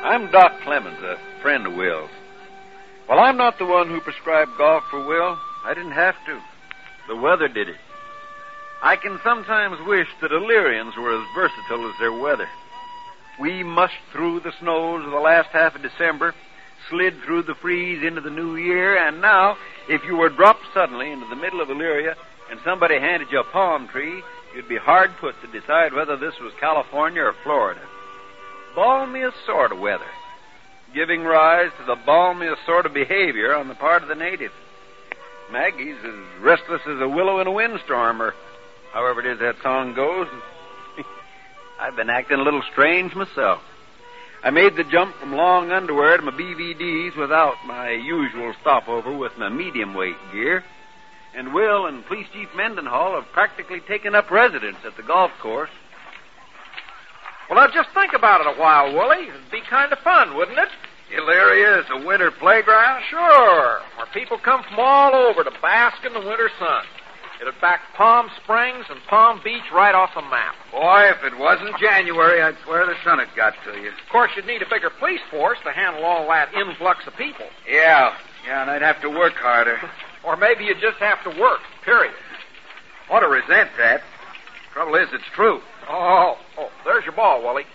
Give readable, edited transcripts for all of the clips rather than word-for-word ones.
I'm Doc Clemens, a friend of Will's. Well, I'm not the one who prescribed golf for Will. I didn't have to. The weather did it. I can sometimes wish that Illyrians were as versatile as their weather. We mushed through the snows of the last half of December, slid through the freeze into the new year, and now, if you were dropped suddenly into the middle of Illyria and somebody handed you a palm tree, you'd be hard put to decide whether this was California or Florida. Balmiest sort of weather, giving rise to the balmiest sort of behavior on the part of the native. Maggie's as restless as a willow in a windstorm, or however it is that song goes. I've been acting a little strange myself. I made the jump from long underwear to my BVDs without my usual stopover with my medium-weight gear. And Will and Police Chief Mendenhall have practically taken up residence at the golf course. Well, now just think about it a while, Willie. It'd be kind of fun, wouldn't it? Illyria is a winter playground? Sure. Where people come from all over to bask in the winter sun. It'd back Palm Springs and Palm Beach right off the map. Boy, if it wasn't January, I'd swear the sun had got to you. Of course, you'd need a bigger police force to handle all that influx of people. Yeah, and I'd have to work harder. Or maybe you'd just have to work, period. Ought to resent that. Trouble is, it's true. Oh, there's your ball, Willie.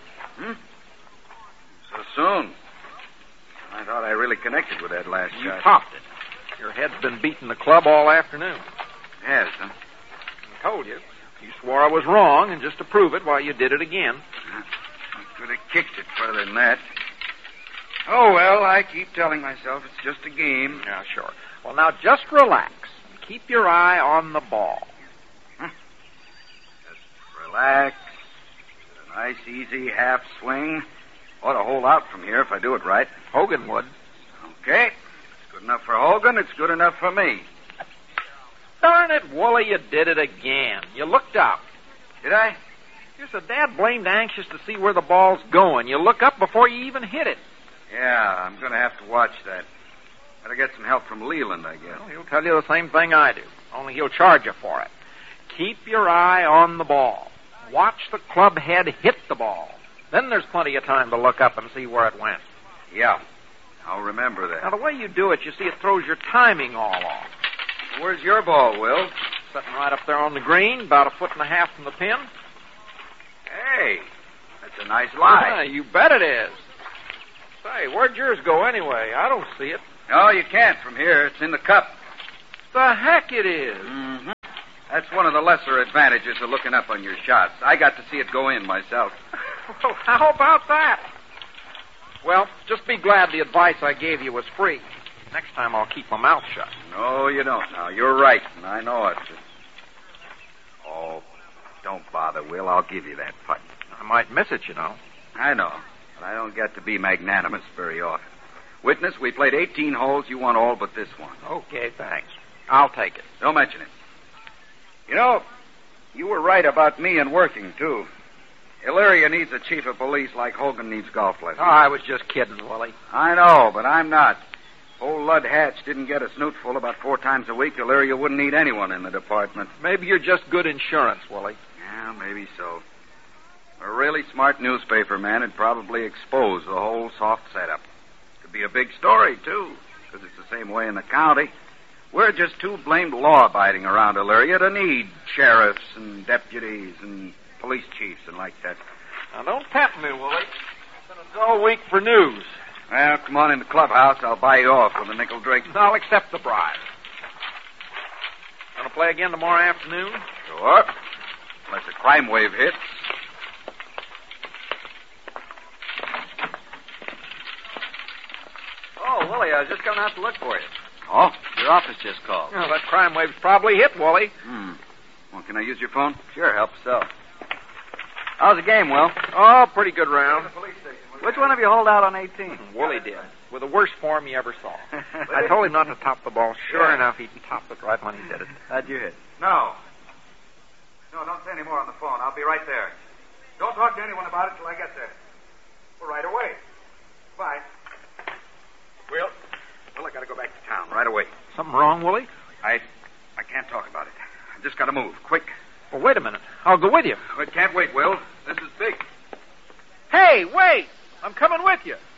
So soon. I thought I really connected with that last shot. You topped it. Your head's been beating the club all afternoon. Yes, huh? I told you. You swore I was wrong, and just to prove it, why, you did it again. I could have kicked it further than that. Oh, well, I keep telling myself it's just a game. Yeah, sure. Well, now just relax and keep your eye on the ball. Just relax. A nice, easy half swing. Ought to hold out from here if I do it right. Hogan would. Okay. It's good enough for Hogan. It's good enough for me. Darn it, Wooly, you did it again. You looked up. Did I? You're so dad-blamed anxious to see where the ball's going. You look up before you even hit it. Yeah, I'm going to have to watch that. Better get some help from Leland, I guess. Well, he'll tell you the same thing I do, only he'll charge you for it. Keep your eye on the ball. Watch the club head hit the ball. Then there's plenty of time to look up and see where it went. Yeah, I'll remember that. Now, the way you do it, you see it throws your timing all off. Where's your ball, Will? Sitting right up there on the green, about 1.5 feet from the pin. Hey, that's a nice lie. Yeah, you bet it is. Say, where'd yours go anyway? I don't see it. No, you can't from here. It's in the cup. The heck it is. Mm-hmm. That's one of the lesser advantages of looking up on your shots. I got to see it go in myself. Well, how about that? Well, just be glad the advice I gave you was free. Next time I'll keep my mouth shut. No, you don't now. You're right, and I know it. Oh, don't bother, Will. I'll give you that putt. I might miss it, you know. I know, but I don't get to be magnanimous very often. Witness, we played 18 holes. You won all but this one. Okay, thanks. I'll take it. Don't mention it. You know, you were right about me and working, too. Illyria needs a chief of police like Hogan needs golf lessons. Oh, I was just kidding, Willie. I know, but I'm not. Old Lud Hatch didn't get a snootful about 4 times a week. Illyria wouldn't need anyone in the department. Maybe you're just good insurance, Willie. Yeah, maybe so. A really smart newspaper man would probably expose the whole soft setup. Could be a big story, too, because it's the same way in the county. We're just too blamed law-abiding around Illyria to need sheriffs and deputies and police chiefs and like that. Now, don't pet me, Willie. It's been a dull week for news. Well, come on in the clubhouse. I'll buy you off with a nickel drink. I'll accept the bribe. Gonna play again tomorrow afternoon? Sure. Unless a crime wave hits. Oh, Willie, I was just coming out to look for you. Oh? Your office just called. Oh, that crime wave's probably hit, Willie. Well, can I use your phone? Sure, help so. How's the game, Will? Oh, pretty good round. Which one of you hold out on 18? Wooly did. With the worst form you ever saw. I told him not to top the ball. Sure enough, he topped it right when he did it. How'd you hit? No. No, don't say any more on the phone. I'll be right there. Don't talk to anyone about it till I get there. Well, right away. Bye. Well, I gotta go back to town right away. Something wrong, Willie? I can't talk about it. I just gotta move, quick. Well, wait a minute. I'll go with you. It can't wait, Will. This is big. Hey, wait! I'm coming with you.